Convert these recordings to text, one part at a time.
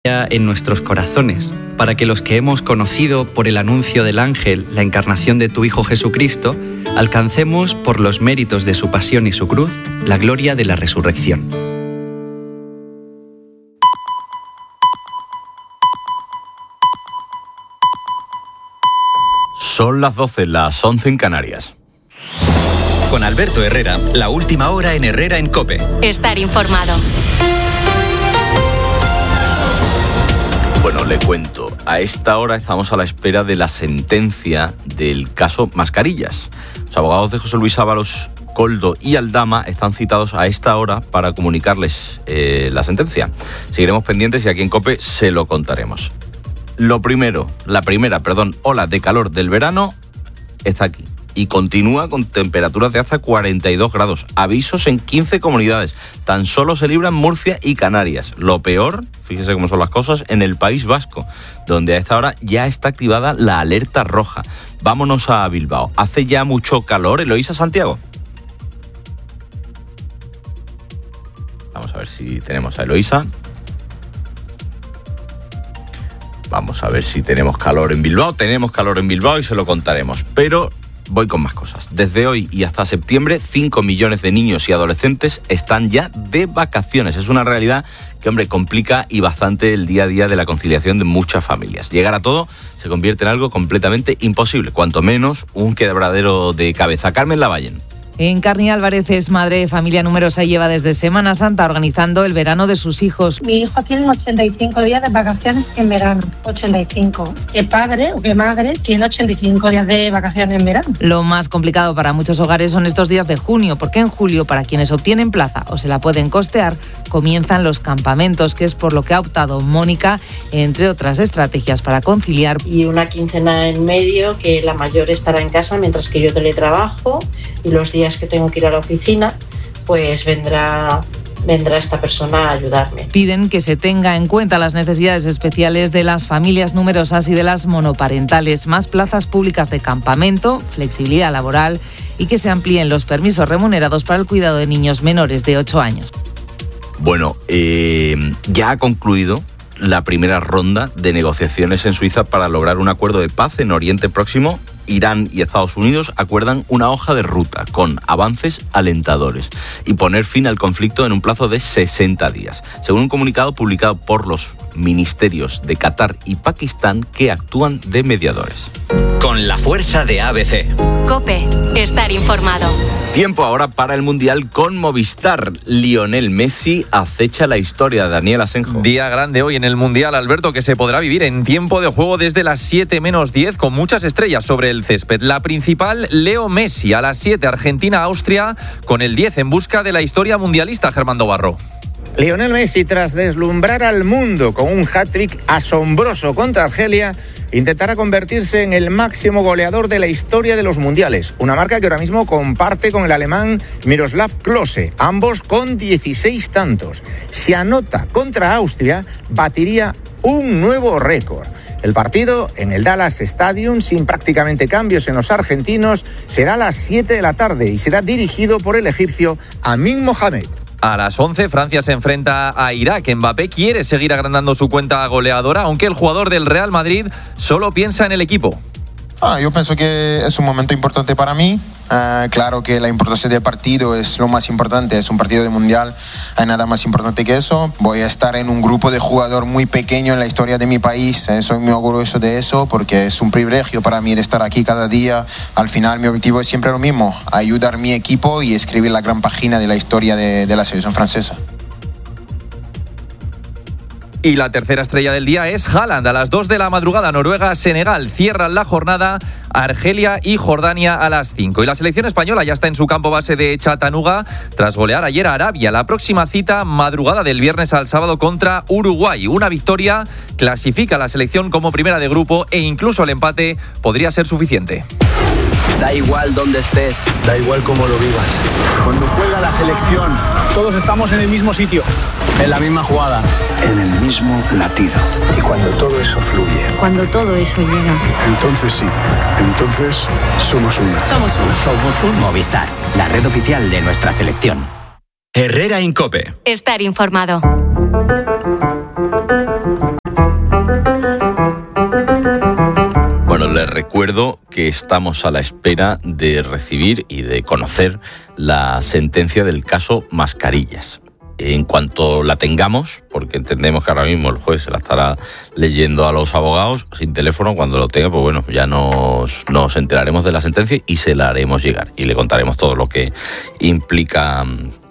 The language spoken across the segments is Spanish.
en nuestros corazones, para que los que hemos conocido por el anuncio del ángel la encarnación de tu Hijo Jesucristo, alcancemos por los méritos de su pasión y su cruz la gloria de la resurrección. Son las 12, las 11 en Canarias. Con Alberto Herrera, la última hora en Herrera en COPE. Estar informado. Bueno, le cuento. A esta hora estamos a la espera de la sentencia del caso Mascarillas. Los abogados de José Luis Ábalos, Koldo y Aldama están citados a esta hora para comunicarles la sentencia. Seguiremos pendientes y aquí en COPE se lo contaremos. La primera ola de calor del verano está aquí y continúa con temperaturas de hasta 42 grados. Avisos en 15 comunidades. Tan solo se libran Murcia y Canarias. Lo peor, fíjese cómo son las cosas, en el País Vasco, donde a esta hora ya está activada la alerta roja. Vámonos a Bilbao. Hace ya mucho calor. Eloísa Santiago. Vamos a ver si tenemos a Eloísa. Vamos a ver si tenemos calor en Bilbao. Tenemos calor en Bilbao y se lo contaremos. Pero voy con más cosas. Desde hoy y hasta septiembre, 5 millones de niños y adolescentes están ya de vacaciones. Es una realidad que, hombre, complica y bastante el día a día de la conciliación de muchas familias. Llegar a todo se convierte en algo completamente imposible, cuanto menos un quebradero de cabeza. Carmen Lavallen. Encarni Álvarez es madre de familia numerosa y lleva desde Semana Santa organizando el verano de sus hijos. Mi hijo tiene 85 días de vacaciones en verano, 85. El padre o que madre tiene 85 días de vacaciones en verano. Lo más complicado para muchos hogares son estos días de junio, porque en julio, para quienes obtienen plaza o se la pueden costear, comienzan los campamentos, que es por lo que ha optado Mónica, entre otras estrategias para conciliar. Y una quincena en medio, que la mayor estará en casa mientras que yo teletrabajo, y los días que tengo que ir a la oficina, pues vendrá esta persona a ayudarme. Piden que se tenga en cuenta las necesidades especiales de las familias numerosas y de las monoparentales, más plazas públicas de campamento, flexibilidad laboral y que se amplíen los permisos remunerados para el cuidado de niños menores de 8 años. Bueno, ya ha concluido la primera ronda de negociaciones en Suiza para lograr un acuerdo de paz en Oriente Próximo. Irán y Estados Unidos acuerdan una hoja de ruta con avances alentadores y poner fin al conflicto en un plazo de 60 días, según un comunicado publicado por los ministerios de Qatar y Pakistán, que actúan de mediadores. Con la fuerza de ABC. COPE. Estar informado. Tiempo ahora para el Mundial con Movistar. Lionel Messi acecha la historia. Daniel Asenjo. Día grande hoy en el Mundial, Alberto, que se podrá vivir en tiempo de juego desde las 7 menos 10 con muchas estrellas sobre el césped. La principal, Leo Messi, a las 7, Argentina-Austria, con el 10 en busca de la historia mundialista, Germán Barro. Lionel Messi, tras deslumbrar al mundo con un hat-trick asombroso contra Argelia, intentará convertirse en el máximo goleador de la historia de los mundiales, una marca que ahora mismo comparte con el alemán Miroslav Klose, ambos con 16 tantos. Si anota contra Austria, batiría un nuevo récord. El partido en el Dallas Stadium, sin prácticamente cambios en los argentinos, será a las 7 de la tarde y será dirigido por el egipcio Amin Mohamed. A las 11, Francia se enfrenta a Irak. Mbappé quiere seguir agrandando su cuenta goleadora, aunque el jugador del Real Madrid solo piensa en el equipo. Yo pienso que es un momento importante para mí. Claro que la importancia del partido es lo más importante, es un partido de mundial, hay nada más importante que eso. Voy a estar en un grupo de jugador muy pequeño en la historia de mi país, soy muy orgulloso de eso porque es un privilegio para mí de estar aquí cada día. Al final mi objetivo es siempre lo mismo, ayudar a mi equipo y escribir la gran página de la historia de la selección francesa. Y la tercera estrella del día es Haaland. A las 2 de la madrugada, Noruega-Senegal cierran la jornada, Argelia y Jordania a las 5. Y la selección española ya está en su campo base de Chattanooga tras golear ayer a Arabia. La próxima cita, madrugada del viernes al sábado contra Uruguay. Una victoria clasifica a la selección como primera de grupo e incluso el empate podría ser suficiente. Da igual dónde estés, da igual cómo lo vivas. Cuando juega la selección, todos estamos en el mismo sitio, en la misma jugada, en el mismo latido. Y cuando todo eso fluye, cuando todo eso llega, entonces sí, entonces somos uno. Somos uno. Movistar, la red oficial de nuestra selección. Herrera en COPE. Estar informado. recuerdo que estamos a la espera de recibir y de conocer la sentencia del caso Mascarillas. En cuanto la tengamos, porque entendemos que ahora mismo el juez se la estará leyendo a los abogados sin teléfono, cuando lo tenga, pues bueno, ya nos enteraremos de la sentencia y se la haremos llegar y le contaremos todo lo que implica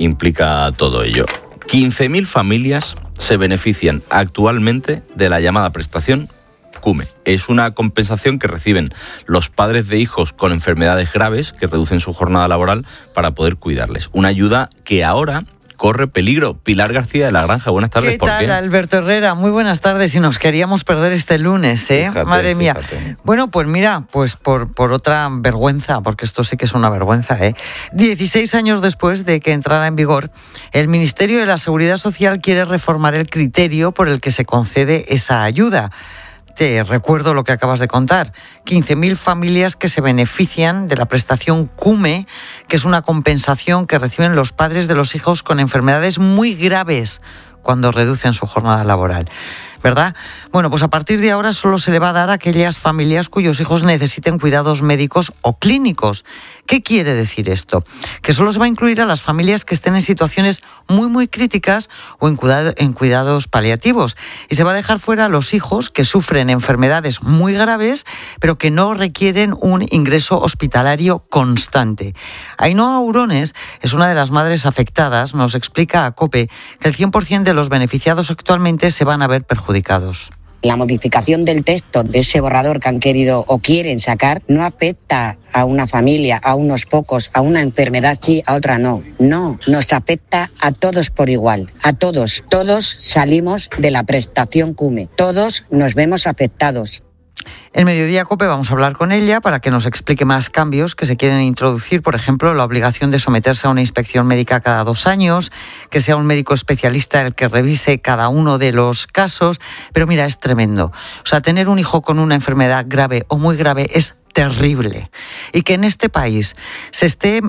todo ello. 15.000 familias se benefician actualmente de la llamada prestación CUME. Es una compensación que reciben los padres de hijos con enfermedades graves que reducen su jornada laboral para poder cuidarles. Una ayuda que ahora corre peligro. Pilar García de la Granja, buenas tardes. ¿Qué tal, Alberto Herrera? Muy buenas tardes. Y nos queríamos perder este lunes, ¿eh? Fíjate, Madre mía. Fíjate. Bueno, pues mira, pues por otra vergüenza, porque esto sí que es una vergüenza, ¿eh? 16 años después de que entrara en vigor, el Ministerio de la Seguridad Social quiere reformar el criterio por el que se concede esa ayuda. Te recuerdo lo que acabas de contar. 15.000 familias que se benefician de la prestación CUME, que es una compensación que reciben los padres de los hijos con enfermedades muy graves cuando reducen su jornada laboral, ¿verdad? Bueno, pues a partir de ahora solo se le va a dar a aquellas familias cuyos hijos necesiten cuidados médicos o clínicos. ¿Qué quiere decir esto? Que solo se va a incluir a las familias que estén en situaciones muy críticas o en cuidados paliativos. Y se va a dejar fuera a los hijos que sufren enfermedades muy graves, pero que no requieren un ingreso hospitalario constante. Ainhoa Urones es una de las madres afectadas. Nos explica a COPE que el 100% de los beneficiados actualmente se van a ver perjudicados. La modificación del texto de ese borrador que han querido o quieren sacar no afecta a una familia, a unos pocos, a una enfermedad sí, a otra no. No, nos afecta a todos por igual, a todos. Todos salimos de la prestación CUME, todos nos vemos afectados. En Mediodía COPE vamos a hablar con ella para que nos explique más cambios que se quieren introducir, por ejemplo, la obligación de someterse a una inspección médica cada 2 años, que sea un médico especialista el que revise cada uno de los casos. Pero mira, es tremendo. O sea, tener un hijo con una enfermedad grave o muy grave es terrible. Y que en este país se esté,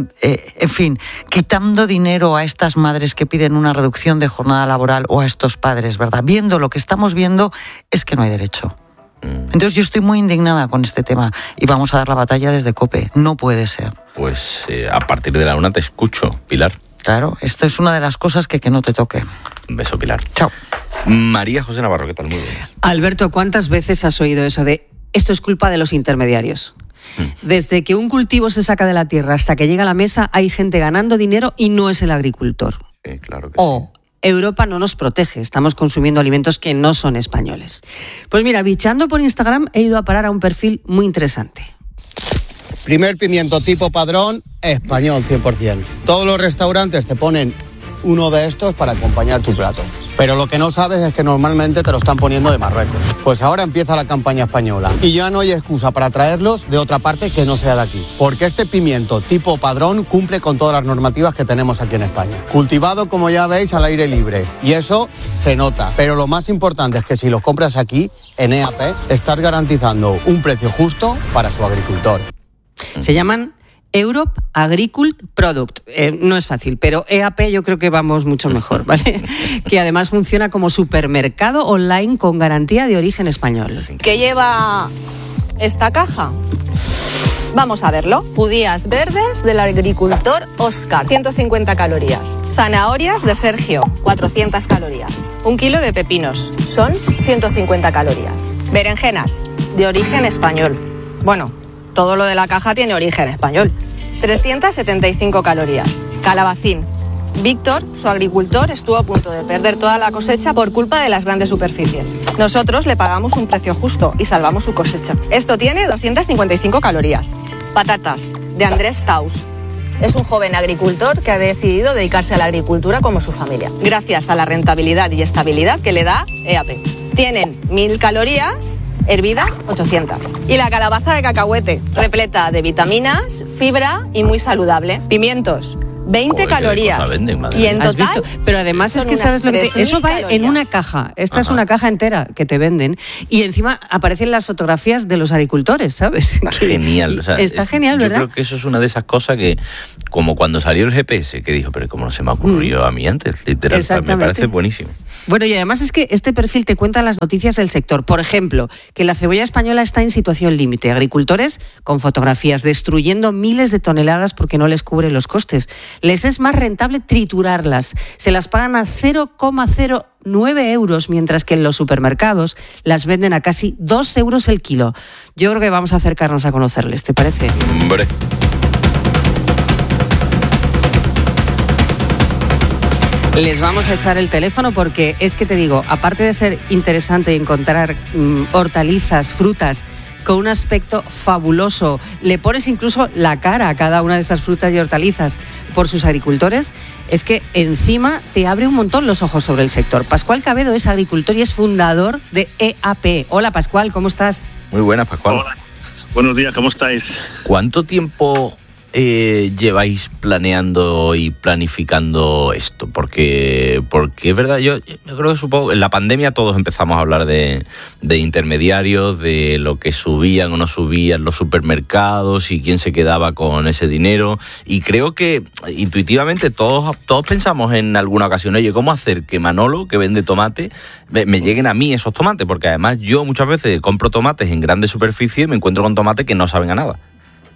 quitando dinero a estas madres que piden una reducción de jornada laboral o a estos padres, ¿verdad? Viendo lo que estamos viendo, es que no hay derecho. Entonces yo estoy muy indignada con este tema y vamos a dar la batalla desde COPE. No puede ser. Pues a partir de la 1 te escucho, Pilar. Claro, esto es una de las cosas que no te toque. Un beso, Pilar. Chao. María José Navarro, ¿qué tal? Muy buenas. Alberto, ¿cuántas veces has oído eso de esto es culpa de los intermediarios? Desde que un cultivo se saca de la tierra hasta que llega a la mesa hay gente ganando dinero y no es el agricultor. Claro que sí. Europa no nos protege, estamos consumiendo alimentos que no son españoles. Pues mira, bichando por Instagram he ido a parar a un perfil muy interesante. Primer pimiento tipo padrón, español 100%. Todos los restaurantes te ponen uno de estos para acompañar tu plato. Pero lo que no sabes es que normalmente te lo están poniendo de Marruecos. Pues ahora empieza la campaña española y ya no hay excusa para traerlos de otra parte que no sea de aquí. Porque este pimiento tipo padrón cumple con todas las normativas que tenemos aquí en España. Cultivado, como ya veis, al aire libre. Y eso se nota. Pero lo más importante es que si los compras aquí, en EAP, estás garantizando un precio justo para su agricultor. Se llaman Europe Agricult Product. No es fácil, pero EAP yo creo que vamos mucho mejor, ¿vale? Que además funciona como supermercado online con garantía de origen español. ¿Qué lleva esta caja? Vamos a verlo. Judías verdes del agricultor Oscar, 150 calorías. Zanahorias de Sergio, 400 calorías. 1 kilo de pepinos, son 150 calorías. Berenjenas, de origen español. Bueno, todo lo de la caja tiene origen español. 375 calorías. Calabacín. Víctor, su agricultor, estuvo a punto de perder toda la cosecha por culpa de las grandes superficies. Nosotros le pagamos un precio justo y salvamos su cosecha. Esto tiene 255 calorías. Patatas, de Andrés Taus. Es un joven agricultor que ha decidido dedicarse a la agricultura como su familia, gracias a la rentabilidad y estabilidad que le da EAP. Tienen 1000 calorías, hervidas 800. Y la calabaza de cacahuete, repleta de vitaminas, fibra y muy saludable. Pimientos, 20 calorías. Y en total, pero además es que sabes lo que eso va en una caja. Esta es una caja entera que te venden y encima aparecen las fotografías de los agricultores, ¿sabes? Genial, o sea, está genial, ¿verdad? Yo creo que eso es una de esas cosas que, como cuando salió el GPS, que dijo, pero ¿cómo no se me ocurrió a mí antes? Literal, me parece buenísimo. Bueno, y además es que este perfil te cuenta las noticias del sector. Por ejemplo, que la cebolla española está en situación límite. Agricultores con fotografías destruyendo miles de toneladas porque no les cubre los costes. Les es más rentable triturarlas. Se las pagan a 0,09 euros, mientras que en los supermercados las venden a casi 2 euros el kilo. Yo creo que vamos a acercarnos a conocerles, ¿te parece? Hombre. Les vamos a echar el teléfono porque es que te digo, aparte de ser interesante encontrar hortalizas, frutas con un aspecto fabuloso, le pones incluso la cara a cada una de esas frutas y hortalizas por sus agricultores, es que encima te abre un montón los ojos sobre el sector. Pascual Cabedo es agricultor y es fundador de EAP. Hola Pascual, ¿cómo estás? Muy buenas, Pascual. Hola. Buenos días, ¿cómo estáis? ¿Cuánto tiempo lleváis planeando y planificando esto? Porque es verdad, yo creo que supongo en la pandemia todos empezamos a hablar de intermediarios, de lo que subían o no subían los supermercados y quién se quedaba con ese dinero, y creo que intuitivamente todos pensamos en alguna ocasión, oye, ¿cómo hacer que Manolo, que vende tomate, me lleguen a mí esos tomates? Porque además yo muchas veces compro tomates en grandes superficies y me encuentro con tomates que no saben a nada.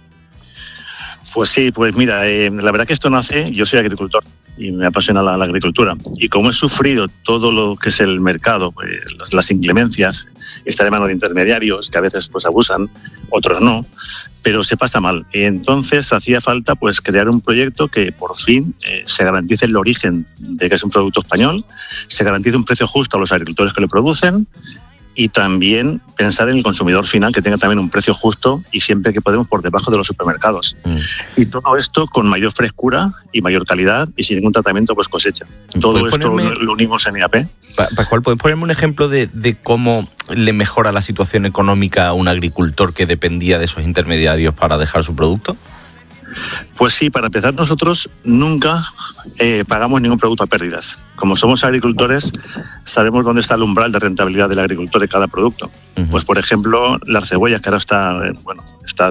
Pues sí, pues mira, la verdad que esto nace, yo soy agricultor y me apasiona la agricultura, y como he sufrido todo lo que es el mercado, pues, las inclemencias, estar en manos de intermediarios que a veces pues abusan, otros no, pero se pasa mal. Y entonces hacía falta pues crear un proyecto que por fin se garantice el origen de que es un producto español, se garantice un precio justo a los agricultores que lo producen, y también pensar en el consumidor final, que tenga también un precio justo y siempre que podemos por debajo de los supermercados. Y todo esto con mayor frescura y mayor calidad y sin ningún tratamiento pues cosecha. Todo esto lo unimos en EAP. Pascual, ¿puedes ponerme un ejemplo de cómo le mejora la situación económica a un agricultor que dependía de esos intermediarios para dejar su producto? Pues sí, para empezar, nosotros nunca pagamos ningún producto a pérdidas. Como somos agricultores, sabemos dónde está el umbral de rentabilidad del agricultor de cada producto. Pues, por ejemplo, las cebollas, que ahora está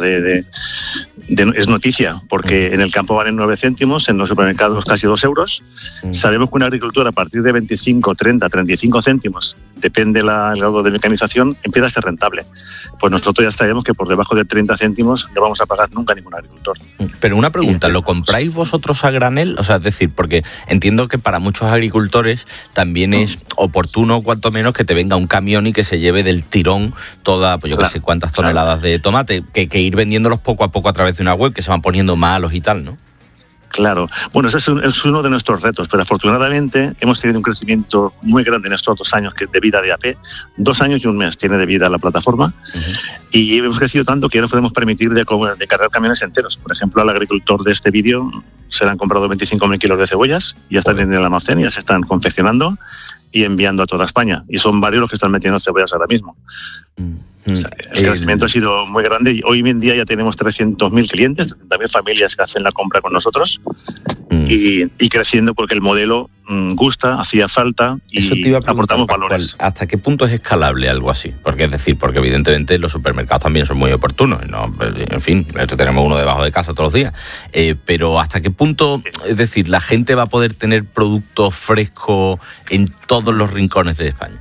es noticia, porque en el campo valen 9 céntimos, en los supermercados casi 2 euros. Sabemos que un agricultor a partir de 25, 30, 35 céntimos, depende el grado de mecanización, empieza a ser rentable. Pues nosotros ya sabemos que por debajo de 30 céntimos no vamos a pagar nunca a ningún agricultor. Pero una pregunta, ¿lo compráis vosotros a granel? O sea, es decir, porque entiendo que para muchos agricultores también es oportuno, cuanto menos, que te venga un camión y que se lleve del tirón toda, pues yo qué sé cuántas toneladas de tomate, que ir vendiéndolos poco a poco a través de una web, que se van poniendo malos y tal, ¿no? Claro. Bueno, ese es uno de nuestros retos, pero afortunadamente hemos tenido un crecimiento muy grande en estos 2 años de vida de AP. 2 años y un mes tiene de vida la plataforma, y hemos crecido tanto que ya nos podemos permitir de cargar camiones enteros. Por ejemplo, al agricultor de este vídeo se le han comprado 25.000 kilos de cebollas, y ya están en el almacén, ya se están confeccionando y enviando a toda España. Y son varios los que están metiendo cebollas ahora mismo. O sea, el crecimiento ha sido muy grande y hoy en día ya tenemos 300.000 clientes, 300.000 familias que hacen la compra con nosotros y creciendo porque el modelo gusta, hacía falta y aportamos valores. ¿Hasta qué punto es escalable algo así? Porque es decir, porque evidentemente los supermercados también son muy oportunos, ¿no? En fin, tenemos uno debajo de casa todos los días, pero ¿hasta qué punto, es decir, la gente va a poder tener productos frescos en todos los rincones de España?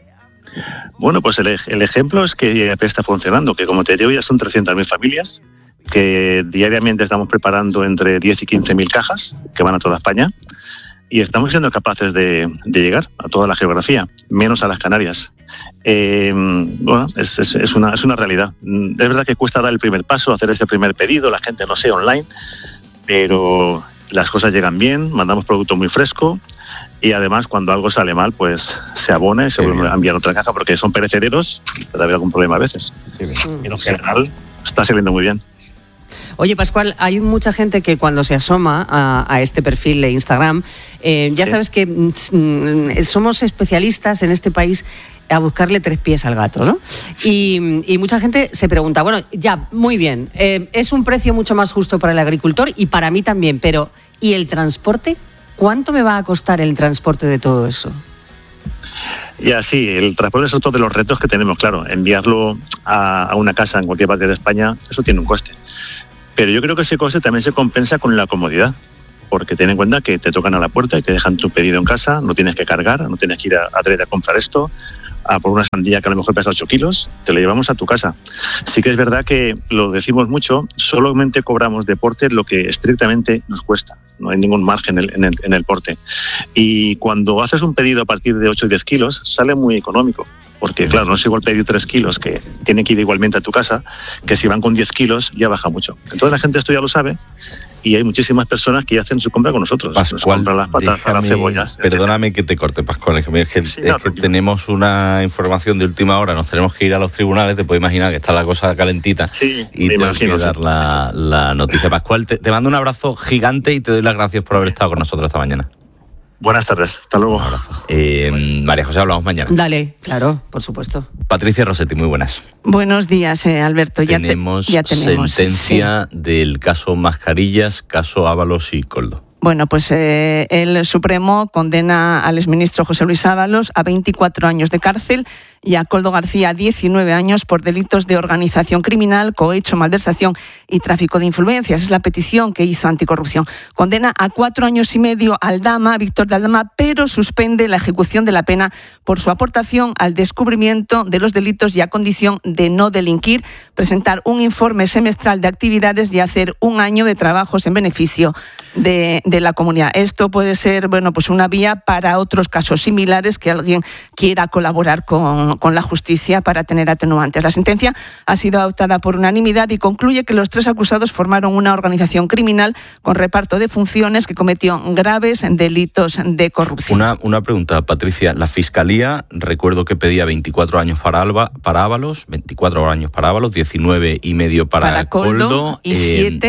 Bueno, pues el ejemplo es que EAP está funcionando, que como te digo ya son 300.000 familias, que diariamente estamos preparando entre 10 y 15.000 cajas que van a toda España, y estamos siendo capaces de llegar a toda la geografía, menos a las Canarias. Bueno, es una realidad. Es verdad que cuesta dar el primer paso, hacer ese primer pedido, la gente no sé, online, pero las cosas llegan bien, mandamos producto muy fresco. Y además, cuando algo sale mal, pues se abona y se vuelve a enviar otra caja, porque son perecederos y puede haber algún problema a veces. Pero en general está saliendo muy bien. Oye, Pascual, hay mucha gente que cuando se asoma a este perfil de Instagram, ya sabes que somos especialistas en este país a buscarle 3 pies al gato, ¿no? Y mucha gente se pregunta, bueno, ya, muy bien, es un precio mucho más justo para el agricultor y para mí también, pero ¿y el transporte? ¿Cuánto me va a costar el transporte de todo eso? Ya, sí, el transporte es otro de los retos que tenemos, claro. Enviarlo a una casa en cualquier parte de España, eso tiene un coste. Pero yo creo que ese coste también se compensa con la comodidad. porque ten en cuenta que te tocan a la puerta y te dejan tu pedido en casa, no tienes que cargar, no tienes que ir a comprar esto, a por una sandía que a lo mejor pesa 8 kilos, te lo llevamos a tu casa. Sí que es verdad que lo decimos mucho, solamente cobramos de porte lo que estrictamente nos cuesta, no hay ningún margen en el porte. Y cuando haces un pedido a partir de 8 o 10 kilos, sale muy económico. Porque, claro, no es igual pedir 3 kilos, que tiene que ir igualmente a tu casa, que si van con 10 kilos ya baja mucho. Entonces la gente esto ya lo sabe y hay muchísimas personas que ya hacen su compra con nosotros. Pascual, nos compran las patatas, las cebollas. Perdóname que te corte, Pascual, es que tenemos una información de última hora, nos tenemos que ir a los tribunales, te puedes imaginar que está la cosa calentita y tengo que dar la noticia. Pascual, te mando un abrazo gigante y te doy las gracias por haber estado con nosotros esta mañana. Buenas tardes, hasta luego. Un abrazo. María José, hablamos mañana. Dale, claro, por supuesto. Patricia Rossetti, muy buenas. Buenos días, Alberto. Ya tenemos sentencia del caso Mascarillas, caso Ábalos y Koldo. Bueno, pues el Supremo condena al exministro José Luis Ábalos a 24 años de cárcel y a Koldo García a 19 años por delitos de organización criminal, cohecho, malversación y tráfico de influencias. Es la petición que hizo Anticorrupción. Condena a 4 años y medio a Aldama, Víctor de Aldama, pero suspende la ejecución de la pena por su aportación al descubrimiento de los delitos y a condición de no delinquir, presentar un informe semestral de actividades y hacer 1 año de trabajos en beneficio de la comunidad. Esto puede ser, bueno, pues una vía para otros casos similares que alguien quiera colaborar con la justicia para tener atenuantes. La sentencia ha sido adoptada por unanimidad y concluye que los 3 acusados formaron una organización criminal con reparto de funciones que cometió graves delitos de corrupción. Una pregunta, Patricia. La Fiscalía, recuerdo que pedía 24 años para Ábalos, 24 años para Ábalos, 19 y medio para Koldo y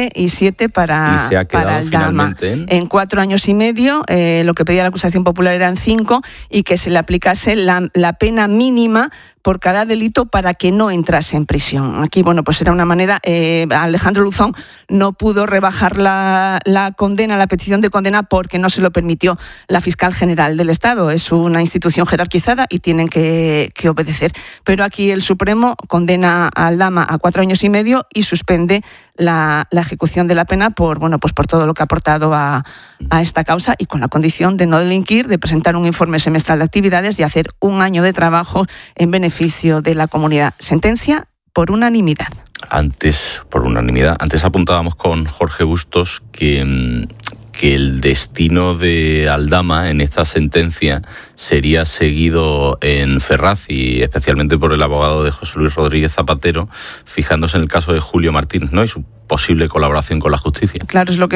7 para y se ha quedado Aldama. Finalmente en 4 años y medio, lo que pedía la acusación popular eran 5 y que se le aplicase la pena mínima por cada delito para que no entrase en prisión. Aquí, bueno, pues era una manera. Alejandro Luzón no pudo rebajar la condena, la petición de condena, porque no se lo permitió la fiscal general del Estado. Es una institución jerarquizada y tienen que obedecer. Pero aquí el Supremo condena a Aldama a 4 años y medio y suspende la ejecución de la pena por todo lo que ha aportado a esta causa y con la condición de no delinquir, de presentar un informe semestral de actividades y hacer 1 año de trabajo en beneficio de la comunidad. Sentencia por unanimidad. Antes apuntábamos con Jorge Bustos que el destino de Aldama en esta sentencia sería seguido en Ferraz y especialmente por el abogado de José Luis Rodríguez Zapatero, fijándose en el caso de Julio Martínez, ¿no? Y su posible colaboración con la justicia. Claro, es lo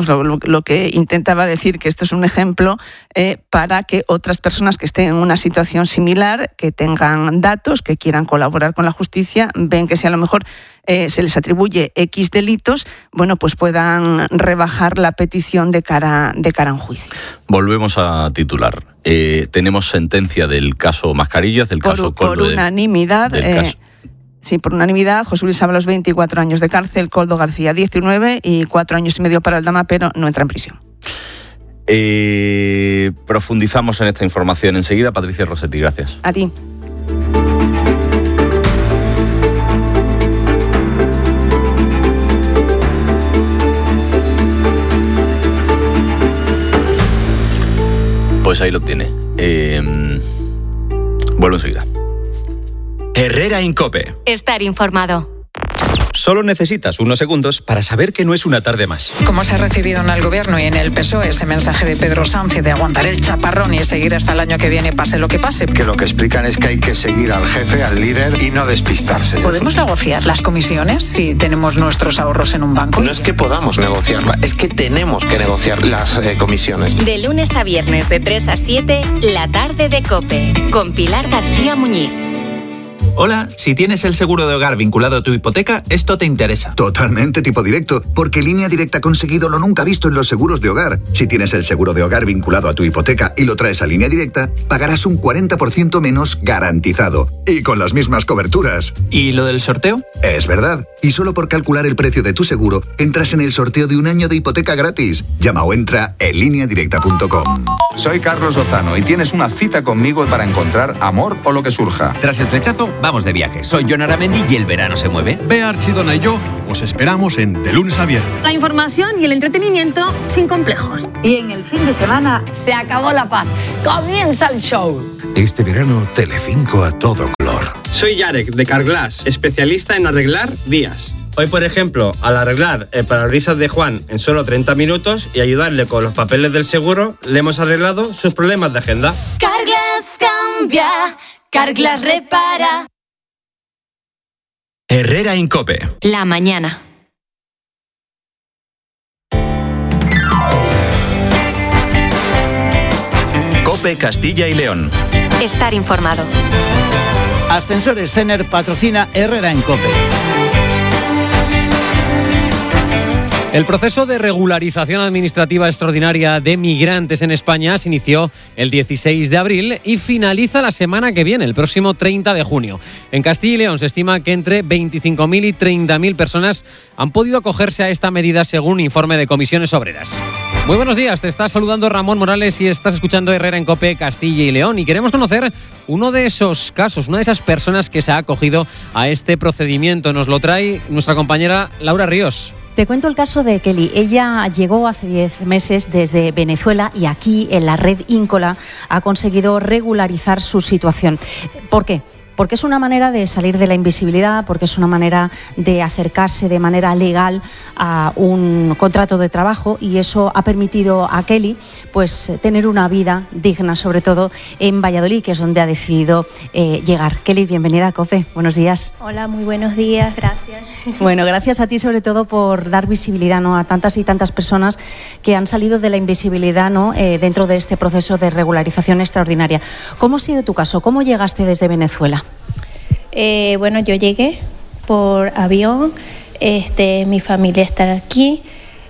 que intentaba decir, que esto es un ejemplo para que otras personas que estén en una situación similar, que tengan datos, que quieran colaborar con la justicia, ven que si a lo mejor se les atribuye X delitos, bueno, pues puedan rebajar la petición de cara a un juicio. Volvemos a titular. Tenemos sentencia del caso Mascarillas, del caso Koldo. Por unanimidad. Sí, por unanimidad, José Luis Ábalos 24 años de cárcel, Koldo García 19 y 4 años y medio para Aldama, pero no entra en prisión. Profundizamos en esta información enseguida. Patricia Rossetti, gracias. A ti. Pues ahí lo tiene. Vuelvo enseguida. Herrera en COPE. Estar informado. Solo necesitas unos segundos para saber que no es una tarde más. Como se ha recibido en el Gobierno y en el PSOE ese mensaje de Pedro Sánchez de aguantar el chaparrón y seguir hasta el año que viene, pase lo que pase. Que lo que explican es que hay que seguir al jefe, al líder y no despistarse. ¿Podemos negociar las comisiones si tenemos nuestros ahorros en un banco? No es que podamos negociarla, es que tenemos que negociar las comisiones. De lunes a viernes de 3 a 7, la tarde de COPE, con Pilar García Muñiz. Hola, si tienes el seguro de hogar vinculado a tu hipoteca, esto te interesa. Totalmente tipo directo, porque Línea Directa ha conseguido lo nunca visto en los seguros de hogar. Si tienes el seguro de hogar vinculado a tu hipoteca y lo traes a Línea Directa, pagarás un 40% menos garantizado. Y con las mismas coberturas. ¿Y lo del sorteo? Es verdad. Y solo por calcular el precio de tu seguro, entras en el sorteo de 1 año de hipoteca gratis. Llama o entra en lineadirecta.com. Soy Carlos Lozano y tienes una cita conmigo para encontrar amor o lo que surja. Tras el flechazo, vamos de viaje. Soy Jon Aramendi y el verano se mueve. Bea Archidona y yo os esperamos en De Lunes a Viernes. La información y el entretenimiento sin complejos. Y en el fin de semana se acabó la paz. Comienza el show. Este verano, Telecinco a todo color. Soy Yarek, de Carglass, especialista en arreglar vías. Hoy, por ejemplo, al arreglar el parabrisas de Juan en solo 30 minutos y ayudarle con los papeles del seguro, le hemos arreglado sus problemas de agenda. Carglass cambia, Carglass repara. Herrera en COPE. La mañana. COPE Castilla y León. Estar informado. Ascensores Cener patrocina Herrera en COPE. El proceso de regularización administrativa extraordinaria de migrantes en España se inició el 16 de abril y finaliza la semana que viene, el próximo 30 de junio. En Castilla y León se estima que entre 25.000 y 30.000 personas han podido acogerse a esta medida según un informe de Comisiones Obreras. Muy buenos días, te está saludando Ramón Morales y estás escuchando Herrera en COPE Castilla y León y queremos conocer uno de esos casos, una de esas personas que se ha acogido a este procedimiento. Nos lo trae nuestra compañera Laura Ríos. Te cuento el caso de Kelly. Ella llegó hace 10 meses desde Venezuela y aquí en la red Íncola ha conseguido regularizar su situación. ¿Por qué? Porque es una manera de salir de la invisibilidad, porque es una manera de acercarse de manera legal a un contrato de trabajo y eso ha permitido a Kelly pues tener una vida digna, sobre todo en Valladolid, que es donde ha decidido llegar. Kelly, bienvenida a COPE. Buenos días. Hola, muy buenos días, gracias. Bueno, gracias a ti sobre todo por dar visibilidad, ¿no?, a tantas y tantas personas que han salido de la invisibilidad, ¿no?, dentro de este proceso de regularización extraordinaria. ¿Cómo ha sido tu caso? ¿Cómo llegaste desde Venezuela? Bueno, yo llegué por avión, mi familia está aquí,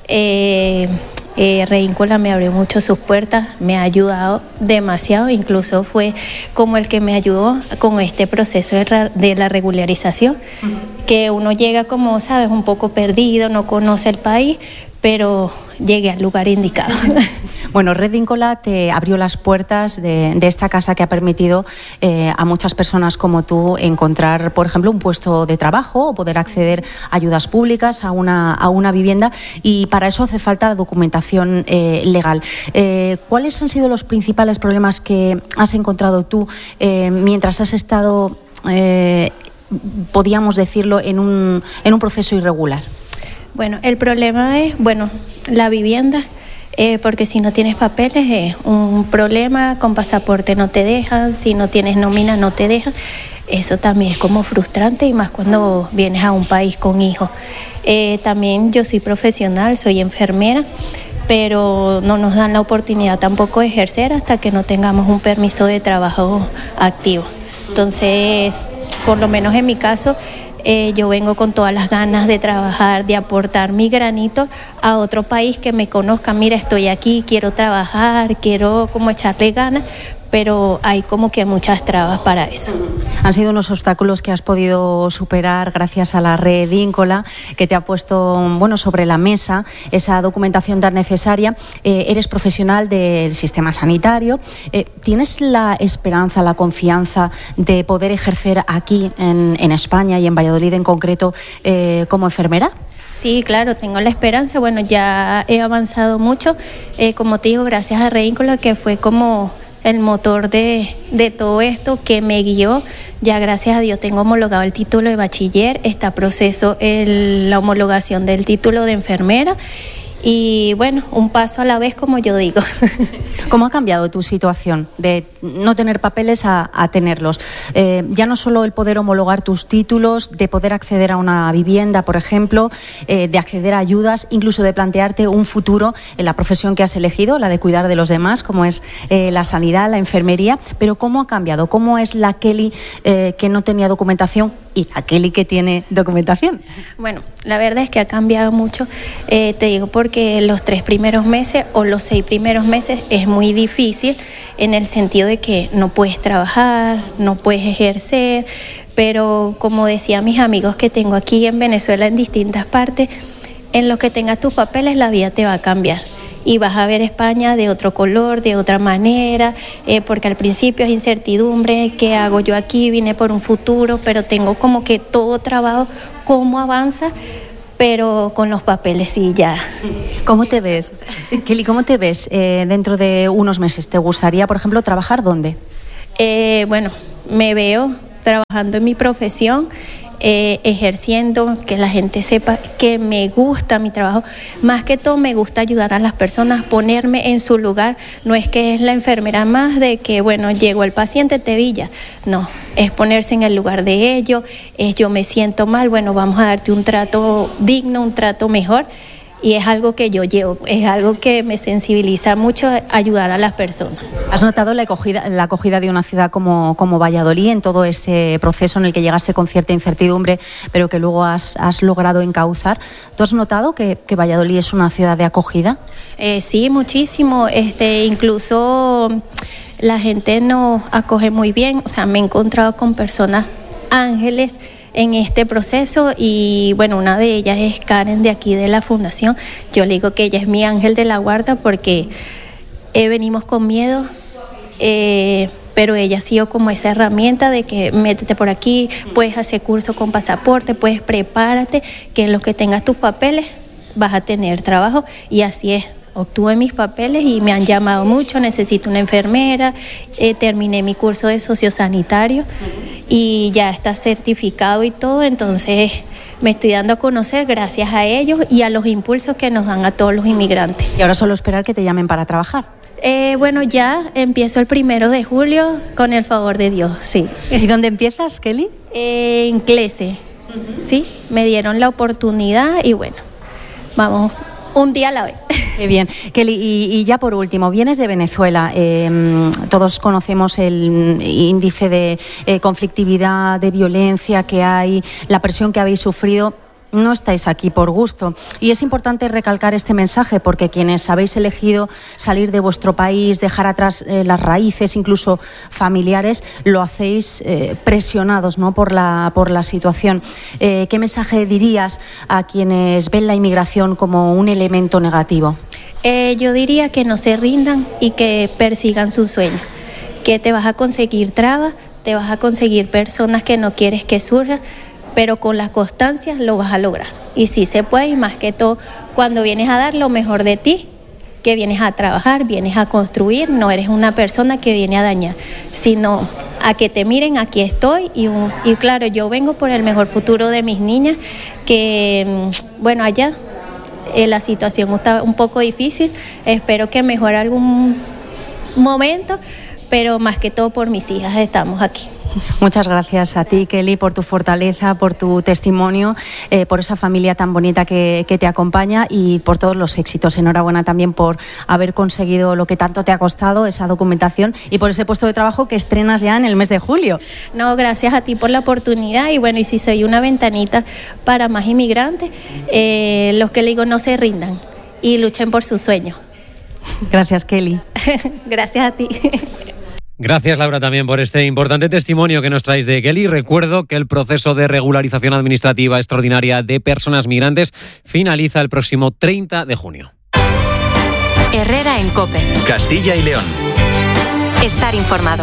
Reíncola me abrió mucho sus puertas, me ha ayudado demasiado, incluso fue como el que me ayudó con este proceso de la regularización, que uno llega, como sabes, un poco perdido, no conoce el país, pero llegué al lugar indicado. Bueno, Red Íncola te abrió las puertas de esta casa que ha permitido a muchas personas como tú encontrar, por ejemplo, un puesto de trabajo o poder acceder a ayudas públicas, a una vivienda, y para eso hace falta la documentación legal. ¿Cuáles han sido los principales problemas que has encontrado tú mientras has estado, podríamos decirlo, en un proceso irregular? Bueno, el problema es, la vivienda, porque si no tienes papeles es un problema, con pasaporte no te dejan, si no tienes nómina no te dejan. Eso también es como frustrante y más cuando vienes a un país con hijos. También yo soy profesional, soy enfermera, pero no nos dan la oportunidad tampoco de ejercer hasta que no tengamos un permiso de trabajo activo. Entonces, por lo menos en mi caso, yo vengo con todas las ganas de trabajar, de aportar mi granito a otro país que me conozca. Mira, estoy aquí, quiero trabajar, quiero como echarle ganas, pero hay como que muchas trabas para eso. Han sido unos obstáculos que has podido superar gracias a la Red Íncola, que te ha puesto sobre la mesa esa documentación tan necesaria. Eres profesional del sistema sanitario. ¿Tienes la esperanza, la confianza de poder ejercer aquí en España y en Valladolid en concreto como enfermera? Sí, claro, tengo la esperanza. Bueno, ya he avanzado mucho, como te digo, gracias a Red Íncola, que fue como el motor de todo esto, que me guió. Ya gracias a Dios tengo homologado el título de bachiller, está proceso la homologación del título de enfermera y bueno, un paso a la vez, como yo digo. ¿Cómo ha cambiado tu situación de no tener papeles a tenerlos? Ya no solo el poder homologar tus títulos, de poder acceder a una vivienda, por ejemplo, de acceder a ayudas, incluso de plantearte un futuro en la profesión que has elegido, la de cuidar de los demás, como es la sanidad, la enfermería. Pero ¿cómo ha cambiado? ¿Cómo es la Kelly que no tenía documentación y la Kelly que tiene documentación? Bueno, la verdad es que ha cambiado mucho, te digo, porque los 3 primeros meses o los 6 primeros meses es muy difícil en el sentido de que no puedes trabajar, no puedes ejercer, pero como decía mis amigos que tengo aquí en Venezuela en distintas partes, en lo que tengas tus papeles la vida te va a cambiar. y vas a ver España de otro color, de otra manera, porque al principio es incertidumbre, ¿qué hago yo aquí? Vine por un futuro, pero tengo como que todo trabado, ¿cómo avanza? Pero con los papeles sí ya. ¿Cómo te ves? Kelly, ¿cómo te ves dentro de unos meses? ¿Te gustaría, por ejemplo, trabajar dónde? Bueno, me veo trabajando en mi profesión, ejerciendo, que la gente sepa que me gusta mi trabajo. Más que todo me gusta ayudar a las personas, ponerme en su lugar. No es que es la enfermera más de que, bueno, llegó el paciente, te vi ya. No, es ponerse en el lugar de ellos, es yo me siento mal, bueno, vamos a darte un trato digno, un trato mejor. Y es algo que yo llevo, es algo que me sensibiliza mucho, ayudar a las personas. ¿Has notado la acogida de una ciudad como Valladolid en todo ese proceso en el que llegaste con cierta incertidumbre, pero que luego has logrado encauzar? ¿Tú has notado que Valladolid es una ciudad de acogida? Sí, muchísimo. Incluso la gente nos acoge muy bien. O sea, me he encontrado con personas ángeles en este proceso y bueno, una de ellas es Karen de aquí de la fundación. Yo le digo que ella es mi ángel de la guarda porque venimos con miedo, pero ella ha sido como esa herramienta de que métete por aquí, puedes hacer curso con pasaporte, puedes prepárate, que en lo que tengas tus papeles vas a tener trabajo y así es. Obtuve mis papeles y me han llamado mucho, necesito una enfermera, terminé mi curso de sociosanitario y ya está certificado y todo, entonces me estoy dando a conocer gracias a ellos y a los impulsos que nos dan a todos los inmigrantes. Y ahora solo esperar que te llamen para trabajar. Bueno, ya empiezo el 1 de julio con el favor de Dios, sí. ¿Y dónde empiezas, Kelly? En Clece, sí, me dieron la oportunidad y bueno, vamos un día a la vez. Qué bien. Kelly, y ya por último, vienes de Venezuela. Todos conocemos el índice de conflictividad, de violencia que hay, la presión que habéis sufrido. No estáis aquí por gusto. Y es importante recalcar este mensaje porque quienes habéis elegido salir de vuestro país, dejar atrás las raíces, incluso familiares, lo hacéis presionados, ¿no?, por la situación. ¿Qué mensaje dirías a quienes ven la inmigración como un elemento negativo? Yo diría que no se rindan y que persigan sus sueños. Que te vas a conseguir trabas, te vas a conseguir personas que no quieres que surjan, pero con la constancia lo vas a lograr. Y sí se puede, y más que todo, cuando vienes a dar lo mejor de ti, que vienes a trabajar, vienes a construir, no eres una persona que viene a dañar, sino a que te miren, aquí estoy, y claro, yo vengo por el mejor futuro de mis niñas, que, bueno, allá la situación está un poco difícil, espero que mejore algún momento, pero más que todo por mis hijas estamos aquí. Muchas gracias a ti, Kelly, por tu fortaleza, por tu testimonio, por esa familia tan bonita que te acompaña y por todos los éxitos. Enhorabuena también por haber conseguido lo que tanto te ha costado, esa documentación, y por ese puesto de trabajo que estrenas ya en el mes de julio. No, gracias a ti por la oportunidad y bueno, y si soy una ventanita para más inmigrantes, los que le digo no se rindan y luchen por sus sueños. Gracias, Kelly. Gracias a ti. Gracias, Laura, también por este importante testimonio que nos traéis de Kelly. Recuerdo que el proceso de regularización administrativa extraordinaria de personas migrantes finaliza el próximo 30 de junio. Herrera en COPE. Castilla y León. Estar informado.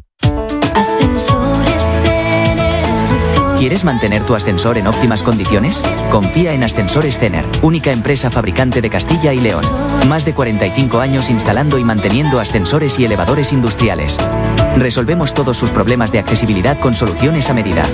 ¿Quieres mantener tu ascensor en óptimas condiciones? Confía en Ascensores Cener, única empresa fabricante de Castilla y León. Más de 45 años instalando y manteniendo ascensores y elevadores industriales. Resolvemos todos sus problemas de accesibilidad con soluciones a medida.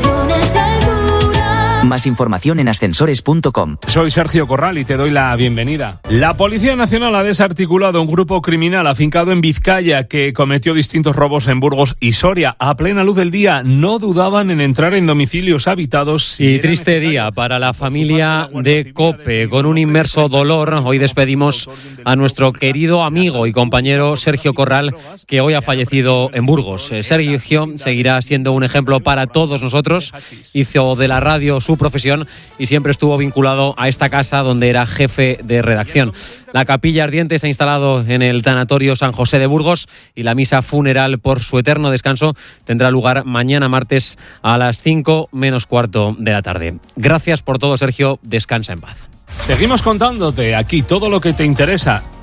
Más información en ascensores.com. Soy Sergio Corral y te doy la bienvenida. La Policía Nacional ha desarticulado un grupo criminal afincado en Vizcaya que cometió distintos robos en Burgos y Soria. A plena luz del día no dudaban en entrar en domicilios habitados. Y triste día para la familia de COPE. Con un inmenso dolor, hoy despedimos a nuestro querido amigo y compañero Sergio Corral, que hoy ha fallecido en Burgos. Sergio seguirá siendo un ejemplo para todos nosotros. Hizo de la radio su profesión y siempre estuvo vinculado a esta casa donde era jefe de redacción. La capilla ardiente se ha instalado en el tanatorio San José de Burgos y la misa funeral por su eterno descanso tendrá lugar mañana martes a las 5 menos cuarto de la tarde. Gracias por todo, Sergio. Descansa en paz. Seguimos contándote aquí todo lo que te interesa